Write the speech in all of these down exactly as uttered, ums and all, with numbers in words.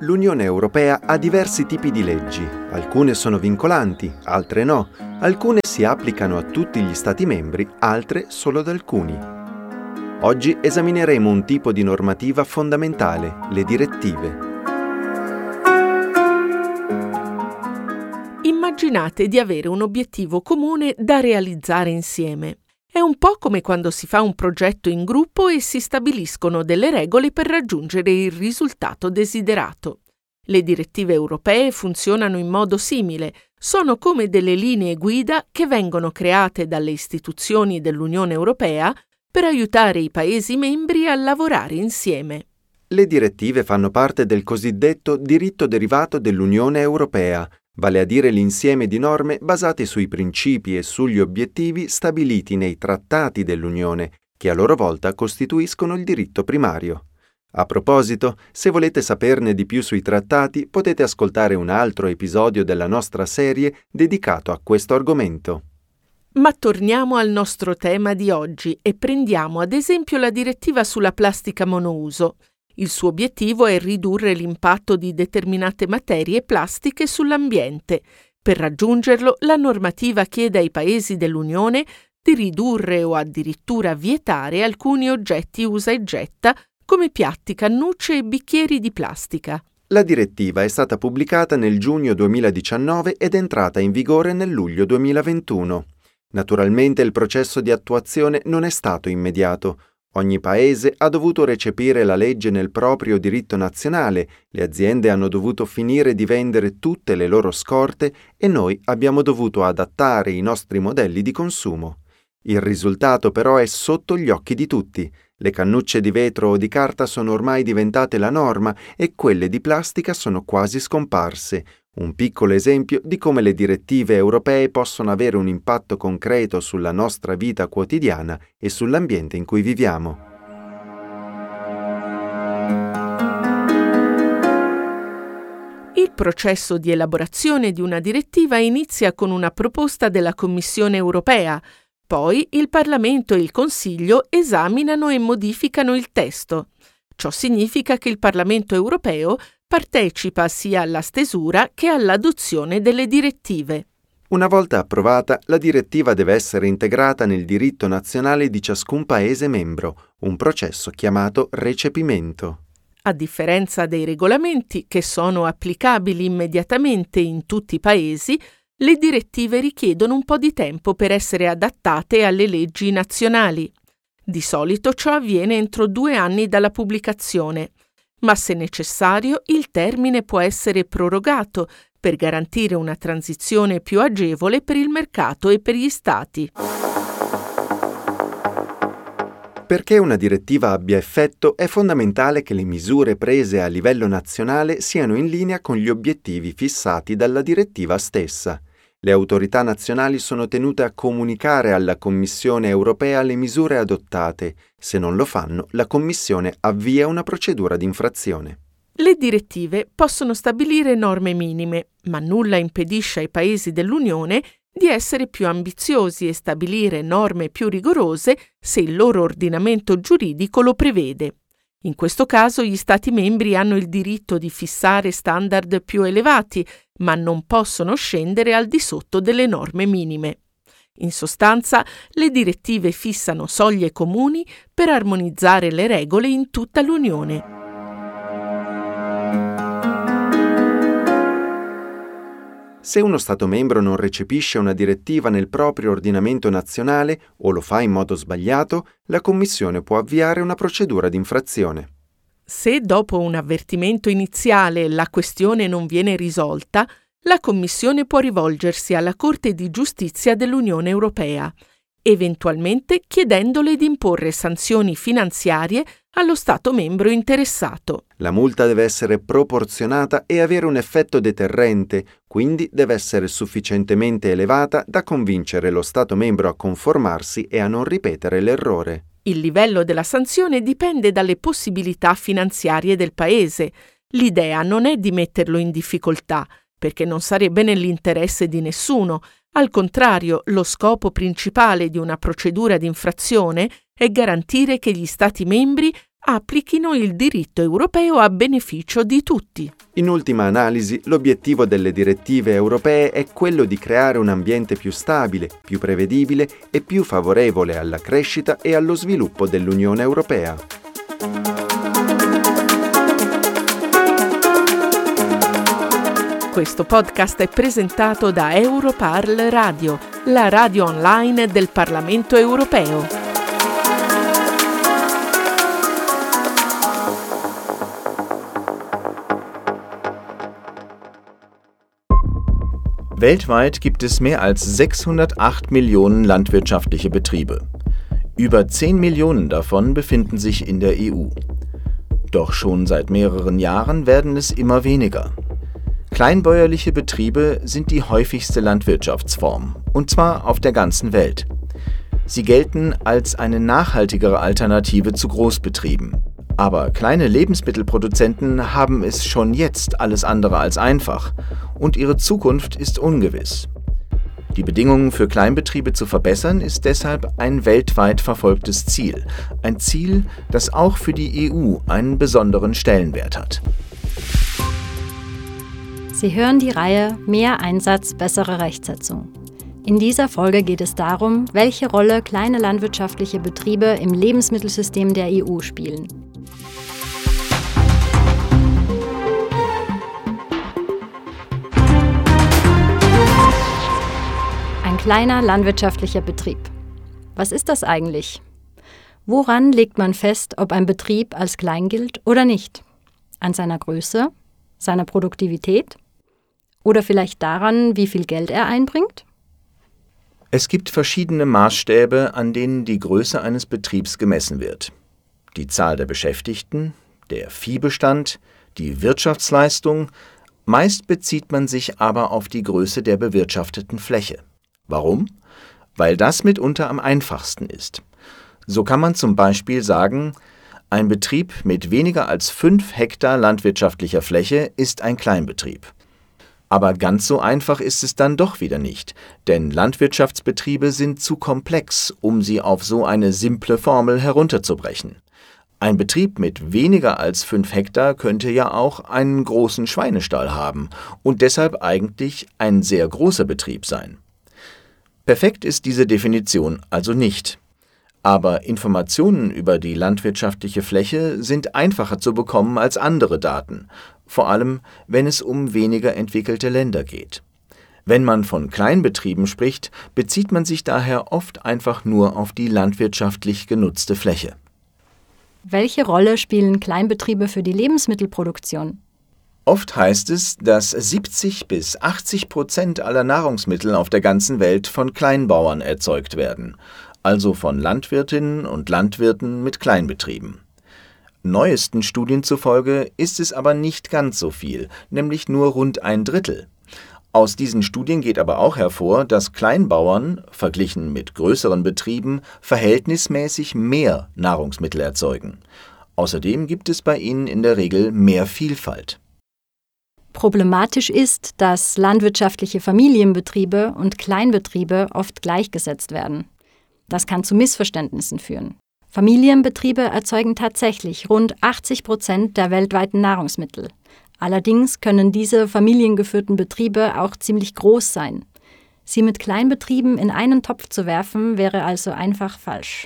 L'Unione Europea ha diversi tipi di leggi, alcune sono vincolanti, altre no, alcune si applicano a tutti gli Stati membri, altre solo ad alcuni. Oggi esamineremo un tipo di normativa fondamentale, le direttive. Immaginate di avere un obiettivo comune da realizzare insieme. È un po' come quando si fa un progetto in gruppo e si stabiliscono delle regole per raggiungere il risultato desiderato. Le direttive europee funzionano in modo simile, sono come delle linee guida che vengono create dalle istituzioni dell'Unione Europea per aiutare i Paesi membri a lavorare insieme. Le direttive fanno parte del cosiddetto diritto derivato dell'Unione Europea, vale a dire l'insieme di norme basate sui principi e sugli obiettivi stabiliti nei trattati dell'Unione, che a loro volta costituiscono il diritto primario. A proposito, se volete saperne di più sui trattati, potete ascoltare un altro episodio della nostra serie dedicato a questo argomento. Ma torniamo al nostro tema di oggi e prendiamo ad esempio la direttiva sulla plastica monouso. Il suo obiettivo è ridurre l'impatto di determinate materie plastiche sull'ambiente. Per raggiungerlo, la normativa chiede ai Paesi dell'Unione di ridurre o addirittura vietare alcuni oggetti usa e getta come piatti, cannucce e bicchieri di plastica. La direttiva è stata pubblicata nel giugno duemiladiciannove ed è entrata in vigore nel luglio duemilaventuno. Naturalmente il processo di attuazione non è stato immediato. Ogni paese ha dovuto recepire la legge nel proprio diritto nazionale, le aziende hanno dovuto finire di vendere tutte le loro scorte e noi abbiamo dovuto adattare i nostri modelli di consumo. Il risultato però è sotto gli occhi di tutti. Le cannucce di vetro o di carta sono ormai diventate la norma e quelle di plastica sono quasi scomparse. Un piccolo esempio di come le direttive europee possono avere un impatto concreto sulla nostra vita quotidiana e sull'ambiente in cui viviamo. Il processo di elaborazione di una direttiva inizia con una proposta della Commissione europea. Poi il Parlamento e il Consiglio esaminano e modificano il testo. Ciò significa che il Parlamento europeo partecipa sia alla stesura che all'adozione delle direttive. Una volta approvata, la direttiva deve essere integrata nel diritto nazionale di ciascun Paese membro, un processo chiamato recepimento. A differenza dei regolamenti, che sono applicabili immediatamente in tutti i Paesi, le direttive richiedono un po' di tempo per essere adattate alle leggi nazionali. Di solito ciò avviene entro due anni dalla pubblicazione, ma se necessario il termine può essere prorogato per garantire una transizione più agevole per il mercato e per gli Stati. Perché una direttiva abbia effetto è fondamentale che le misure prese a livello nazionale siano in linea con gli obiettivi fissati dalla direttiva stessa. Le autorità nazionali sono tenute a comunicare alla Commissione europea le misure adottate. Se non lo fanno, la Commissione avvia una procedura di infrazione. Le direttive possono stabilire norme minime, ma nulla impedisce ai Paesi dell'Unione di essere più ambiziosi e stabilire norme più rigorose se il loro ordinamento giuridico lo prevede. In questo caso gli Stati membri hanno il diritto di fissare standard più elevati, ma non possono scendere al di sotto delle norme minime. In sostanza, le direttive fissano soglie comuni per armonizzare le regole in tutta l'Unione. Se uno Stato membro non recepisce una direttiva nel proprio ordinamento nazionale o lo fa in modo sbagliato, la Commissione può avviare una procedura di infrazione. Se dopo un avvertimento iniziale la questione non viene risolta, la Commissione può rivolgersi alla Corte di Giustizia dell'Unione Europea, eventualmente chiedendole di imporre sanzioni finanziarie allo Stato membro interessato. La multa deve essere proporzionata e avere un effetto deterrente, quindi deve essere sufficientemente elevata da convincere lo Stato membro a conformarsi e a non ripetere l'errore. Il livello della sanzione dipende dalle possibilità finanziarie del Paese. L'idea non è di metterlo in difficoltà, perché non sarebbe nell'interesse di nessuno. Al contrario, lo scopo principale di una procedura di infrazione è garantire che gli Stati membri applichino il diritto europeo a beneficio di tutti. In ultima analisi, l'obiettivo delle direttive europee è quello di creare un ambiente più stabile, più prevedibile e più favorevole alla crescita e allo sviluppo dell'Unione Europea. Questo podcast è presentato da Europarl Radio, la radio online del Parlamento Europeo. Weltweit gibt es mehr als sechshundertacht Millionen landwirtschaftliche Betriebe. Über zehn Millionen davon befinden sich in der E U. Doch schon seit mehreren Jahren werden es immer weniger. Kleinbäuerliche Betriebe sind die häufigste Landwirtschaftsform, und zwar auf der ganzen Welt. Sie gelten als eine nachhaltigere Alternative zu Großbetrieben. Aber kleine Lebensmittelproduzenten haben es schon jetzt alles andere als einfach und ihre Zukunft ist ungewiss. Die Bedingungen für Kleinbetriebe zu verbessern, ist deshalb ein weltweit verfolgtes Ziel. Ein Ziel, das auch für die E U einen besonderen Stellenwert hat. Sie hören die Reihe Mehr Einsatz, bessere Rechtsetzung. In dieser Folge geht es darum, welche Rolle kleine landwirtschaftliche Betriebe im Lebensmittelsystem der E U spielen. Ein kleiner landwirtschaftlicher Betrieb. Was ist das eigentlich? Woran legt man fest, ob ein Betrieb als klein gilt oder nicht? An seiner Größe? Seiner Produktivität? Oder vielleicht daran, wie viel Geld er einbringt? Es gibt verschiedene Maßstäbe, an denen die Größe eines Betriebs gemessen wird. Die Zahl der Beschäftigten, der Viehbestand, die Wirtschaftsleistung. Meist bezieht man sich aber auf die Größe der bewirtschafteten Fläche. Warum? Weil das mitunter am einfachsten ist. So kann man zum Beispiel sagen, ein Betrieb mit weniger als fünf Hektar landwirtschaftlicher Fläche ist ein Kleinbetrieb. Aber ganz so einfach ist es dann doch wieder nicht, denn Landwirtschaftsbetriebe sind zu komplex, um sie auf so eine simple Formel herunterzubrechen. Ein Betrieb mit weniger als fünf Hektar könnte ja auch einen großen Schweinestall haben und deshalb eigentlich ein sehr großer Betrieb sein. Perfekt ist diese Definition also nicht. Aber Informationen über die landwirtschaftliche Fläche sind einfacher zu bekommen als andere Daten, vor allem wenn es um weniger entwickelte Länder geht. Wenn man von Kleinbetrieben spricht, bezieht man sich daher oft einfach nur auf die landwirtschaftlich genutzte Fläche. Welche Rolle spielen Kleinbetriebe für die Lebensmittelproduktion? Oft heißt es, dass siebzig bis achtzig Prozent aller Nahrungsmittel auf der ganzen Welt von Kleinbauern erzeugt werden, also von Landwirtinnen und Landwirten mit Kleinbetrieben. Neuesten Studien zufolge ist es aber nicht ganz so viel, nämlich nur rund ein Drittel. Aus diesen Studien geht aber auch hervor, dass Kleinbauern, verglichen mit größeren Betrieben, verhältnismäßig mehr Nahrungsmittel erzeugen. Außerdem gibt es bei ihnen in der Regel mehr Vielfalt. Problematisch ist, dass landwirtschaftliche Familienbetriebe und Kleinbetriebe oft gleichgesetzt werden. Das kann zu Missverständnissen führen. Familienbetriebe erzeugen tatsächlich rund achtzig Prozent der weltweiten Nahrungsmittel. Allerdings können diese familiengeführten Betriebe auch ziemlich groß sein. Sie mit Kleinbetrieben in einen Topf zu werfen, wäre also einfach falsch.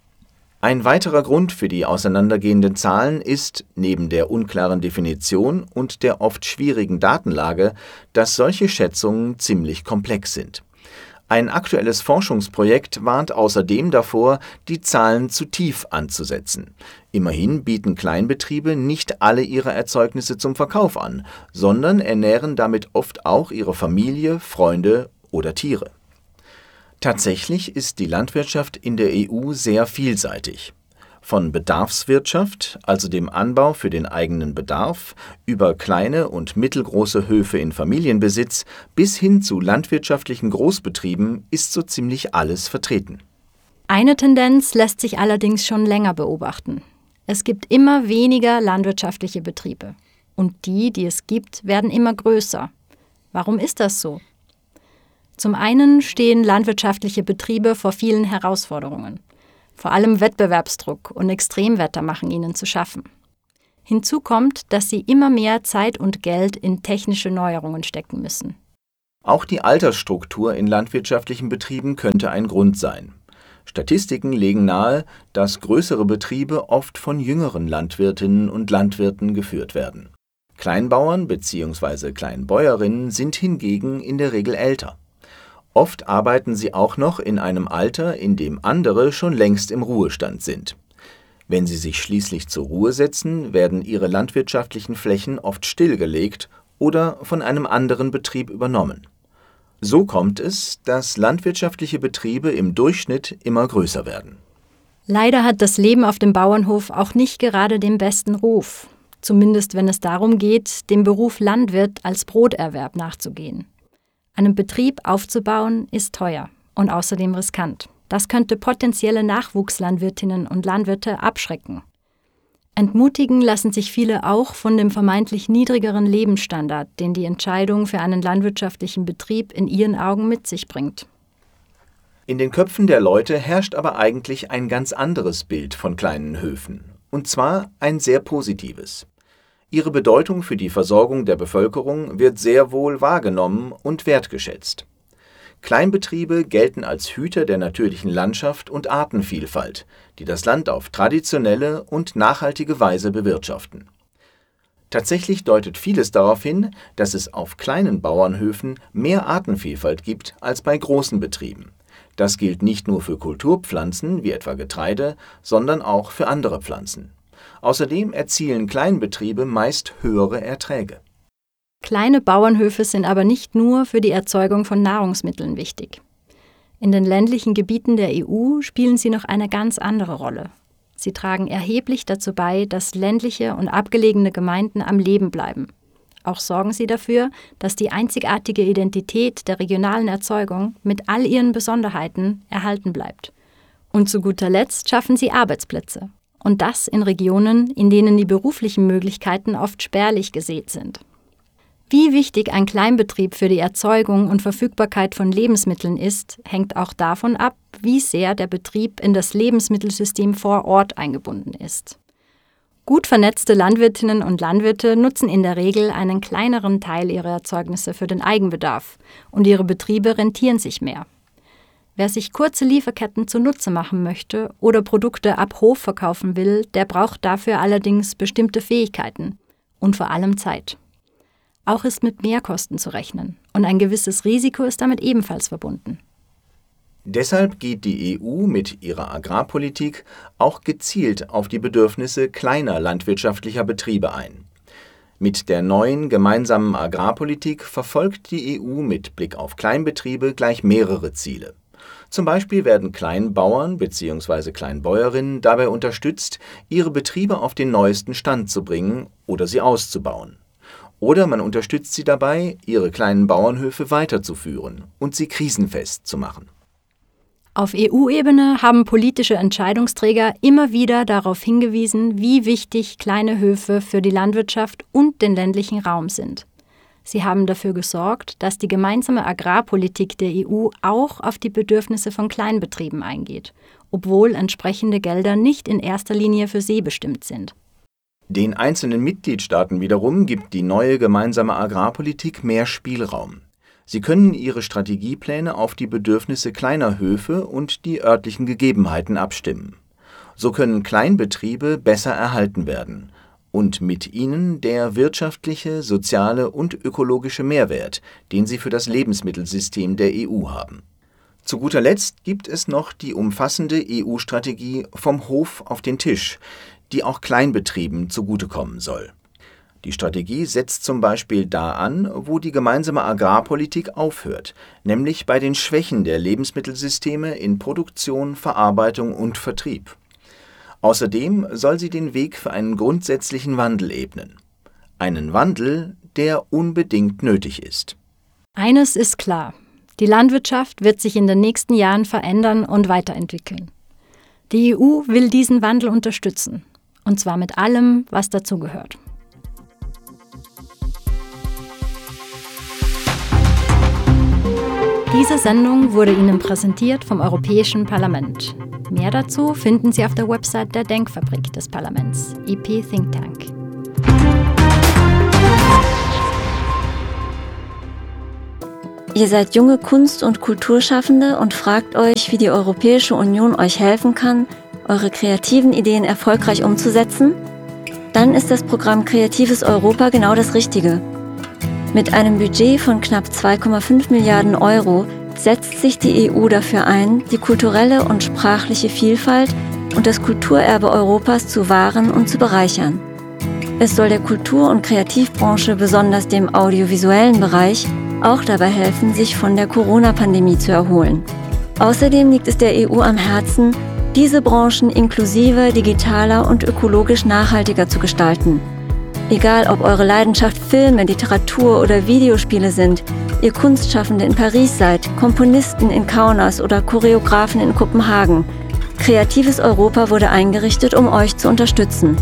Ein weiterer Grund für die auseinandergehenden Zahlen ist, neben der unklaren Definition und der oft schwierigen Datenlage, dass solche Schätzungen ziemlich komplex sind. Ein aktuelles Forschungsprojekt warnt außerdem davor, die Zahlen zu tief anzusetzen. Immerhin bieten Kleinbetriebe nicht alle ihre Erzeugnisse zum Verkauf an, sondern ernähren damit oft auch ihre Familie, Freunde oder Tiere. Tatsächlich ist die Landwirtschaft in der E U sehr vielseitig. Von Bedarfswirtschaft, also dem Anbau für den eigenen Bedarf, über kleine und mittelgroße Höfe in Familienbesitz bis hin zu landwirtschaftlichen Großbetrieben ist so ziemlich alles vertreten. Eine Tendenz lässt sich allerdings schon länger beobachten. Es gibt immer weniger landwirtschaftliche Betriebe. Und die, die es gibt, werden immer größer. Warum ist das so? Zum einen stehen landwirtschaftliche Betriebe vor vielen Herausforderungen. Vor allem Wettbewerbsdruck und Extremwetter machen ihnen zu schaffen. Hinzu kommt, dass sie immer mehr Zeit und Geld in technische Neuerungen stecken müssen. Auch die Altersstruktur in landwirtschaftlichen Betrieben könnte ein Grund sein. Statistiken legen nahe, dass größere Betriebe oft von jüngeren Landwirtinnen und Landwirten geführt werden. Kleinbauern bzw. Kleinbäuerinnen sind hingegen in der Regel älter. Oft arbeiten sie auch noch in einem Alter, in dem andere schon längst im Ruhestand sind. Wenn sie sich schließlich zur Ruhe setzen, werden ihre landwirtschaftlichen Flächen oft stillgelegt oder von einem anderen Betrieb übernommen. So kommt es, dass landwirtschaftliche Betriebe im Durchschnitt immer größer werden. Leider hat das Leben auf dem Bauernhof auch nicht gerade den besten Ruf, zumindest wenn es darum geht, dem Beruf Landwirt als Broterwerb nachzugehen. Einen Betrieb aufzubauen ist teuer und außerdem riskant. Das könnte potenzielle Nachwuchslandwirtinnen und Landwirte abschrecken. Entmutigen lassen sich viele auch von dem vermeintlich niedrigeren Lebensstandard, den die Entscheidung für einen landwirtschaftlichen Betrieb in ihren Augen mit sich bringt. In den Köpfen der Leute herrscht aber eigentlich ein ganz anderes Bild von kleinen Höfen, und zwar ein sehr positives. Ihre Bedeutung für die Versorgung der Bevölkerung wird sehr wohl wahrgenommen und wertgeschätzt. Kleinbetriebe gelten als Hüter der natürlichen Landschaft und Artenvielfalt, die das Land auf traditionelle und nachhaltige Weise bewirtschaften. Tatsächlich deutet vieles darauf hin, dass es auf kleinen Bauernhöfen mehr Artenvielfalt gibt als bei großen Betrieben. Das gilt nicht nur für Kulturpflanzen wie etwa Getreide, sondern auch für andere Pflanzen. Außerdem erzielen Kleinbetriebe meist höhere Erträge. Kleine Bauernhöfe sind aber nicht nur für die Erzeugung von Nahrungsmitteln wichtig. In den ländlichen Gebieten der E U spielen sie noch eine ganz andere Rolle. Sie tragen erheblich dazu bei, dass ländliche und abgelegene Gemeinden am Leben bleiben. Auch sorgen sie dafür, dass die einzigartige Identität der regionalen Erzeugung mit all ihren Besonderheiten erhalten bleibt. Und zu guter Letzt schaffen sie Arbeitsplätze. Und das in Regionen, in denen die beruflichen Möglichkeiten oft spärlich gesät sind. Wie wichtig ein Kleinbetrieb für die Erzeugung und Verfügbarkeit von Lebensmitteln ist, hängt auch davon ab, wie sehr der Betrieb in das Lebensmittelsystem vor Ort eingebunden ist. Gut vernetzte Landwirtinnen und Landwirte nutzen in der Regel einen kleineren Teil ihrer Erzeugnisse für den Eigenbedarf und ihre Betriebe rentieren sich mehr. Wer sich kurze Lieferketten zunutze machen möchte oder Produkte ab Hof verkaufen will, der braucht dafür allerdings bestimmte Fähigkeiten und vor allem Zeit. Auch ist mit Mehrkosten zu rechnen und ein gewisses Risiko ist damit ebenfalls verbunden. Deshalb geht die E U mit ihrer Agrarpolitik auch gezielt auf die Bedürfnisse kleiner landwirtschaftlicher Betriebe ein. Mit der neuen gemeinsamen Agrarpolitik verfolgt die E U mit Blick auf Kleinbetriebe gleich mehrere Ziele. Zum Beispiel werden Kleinbauern bzw. Kleinbäuerinnen dabei unterstützt, ihre Betriebe auf den neuesten Stand zu bringen oder sie auszubauen. Oder man unterstützt sie dabei, ihre kleinen Bauernhöfe weiterzuführen und sie krisenfest zu machen. Auf E U-Ebene haben politische Entscheidungsträger immer wieder darauf hingewiesen, wie wichtig kleine Höfe für die Landwirtschaft und den ländlichen Raum sind. Sie haben dafür gesorgt, dass die gemeinsame Agrarpolitik der E U auch auf die Bedürfnisse von Kleinbetrieben eingeht, obwohl entsprechende Gelder nicht in erster Linie für sie bestimmt sind. Den einzelnen Mitgliedstaaten wiederum gibt die neue gemeinsame Agrarpolitik mehr Spielraum. Sie können ihre Strategiepläne auf die Bedürfnisse kleiner Höfe und die örtlichen Gegebenheiten abstimmen. So können Kleinbetriebe besser erhalten werden und mit ihnen der wirtschaftliche, soziale und ökologische Mehrwert, den sie für das Lebensmittelsystem der E U haben. Zu guter Letzt gibt es noch die umfassende E U-Strategie vom Hof auf den Tisch, die auch Kleinbetrieben zugutekommen soll. Die Strategie setzt zum Beispiel da an, wo die gemeinsame Agrarpolitik aufhört, nämlich bei den Schwächen der Lebensmittelsysteme in Produktion, Verarbeitung und Vertrieb. Außerdem soll sie den Weg für einen grundsätzlichen Wandel ebnen. Einen Wandel, der unbedingt nötig ist. Eines ist klar: Die Landwirtschaft wird sich in den nächsten Jahren verändern und weiterentwickeln. Die E U will diesen Wandel unterstützen, und zwar mit allem, was dazugehört. Diese Sendung wurde Ihnen präsentiert vom Europäischen Parlament. Mehr dazu finden Sie auf der Website der Denkfabrik des Parlaments, I P Think Tank. Ihr seid junge Kunst- und Kulturschaffende und fragt euch, wie die Europäische Union euch helfen kann, eure kreativen Ideen erfolgreich umzusetzen? Dann ist das Programm Kreatives Europa genau das Richtige. Mit einem Budget von knapp zwei Komma fünf Milliarden Euro setzt sich die E U dafür ein, die kulturelle und sprachliche Vielfalt und das Kulturerbe Europas zu wahren und zu bereichern. Es soll der Kultur- und Kreativbranche, besonders dem audiovisuellen Bereich, auch dabei helfen, sich von der Corona-Pandemie zu erholen. Außerdem liegt es der E U am Herzen, diese Branchen inklusiver, digitaler und ökologisch nachhaltiger zu gestalten. Egal, ob eure Leidenschaft Filme, Literatur oder Videospiele sind, ihr Kunstschaffende in Paris seid, Komponisten in Kaunas oder Choreografen in Kopenhagen. Kreatives Europa wurde eingerichtet, um euch zu unterstützen.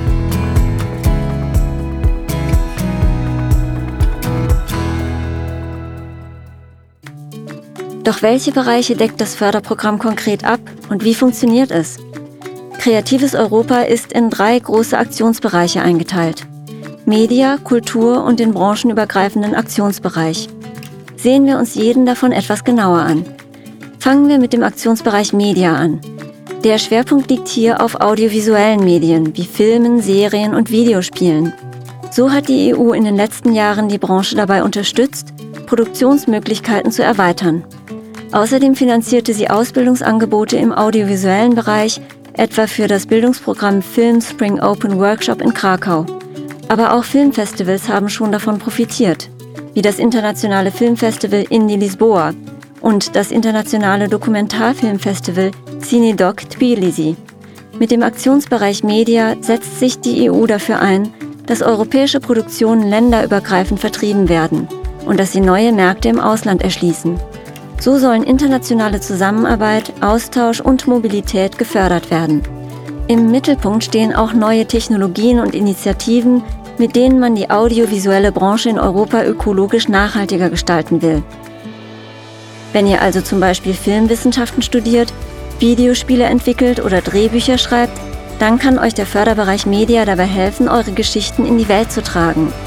Doch welche Bereiche deckt das Förderprogramm konkret ab und wie funktioniert es? Kreatives Europa ist in drei große Aktionsbereiche eingeteilt: Media, Kultur und den branchenübergreifenden Aktionsbereich. Sehen wir uns jeden davon etwas genauer an. Fangen wir mit dem Aktionsbereich Media an. Der Schwerpunkt liegt hier auf audiovisuellen Medien wie Filmen, Serien und Videospielen. So hat die E U in den letzten Jahren die Branche dabei unterstützt, Produktionsmöglichkeiten zu erweitern. Außerdem finanzierte sie Ausbildungsangebote im audiovisuellen Bereich, etwa für das Bildungsprogramm Film Spring Open Workshop in Krakau. Aber auch Filmfestivals haben schon davon profitiert, wie das internationale Filmfestival Indie Lisboa und das internationale Dokumentarfilmfestival Cinedoc Tbilisi. Mit dem Aktionsbereich Media setzt sich die E U dafür ein, dass europäische Produktionen länderübergreifend vertrieben werden und dass sie neue Märkte im Ausland erschließen. So sollen internationale Zusammenarbeit, Austausch und Mobilität gefördert werden. Im Mittelpunkt stehen auch neue Technologien und Initiativen, mit denen man die audiovisuelle Branche in Europa ökologisch nachhaltiger gestalten will. Wenn ihr also zum Beispiel Filmwissenschaften studiert, Videospiele entwickelt oder Drehbücher schreibt, dann kann euch der Förderbereich Media dabei helfen, eure Geschichten in die Welt zu tragen